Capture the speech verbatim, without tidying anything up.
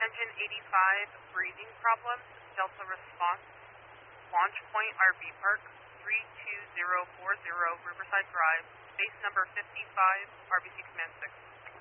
Engine eighty-five, breathing problems, Delta response, launch point R V Park, three two zero four zero Riverside Drive, base number fifty-five, R B C Command six.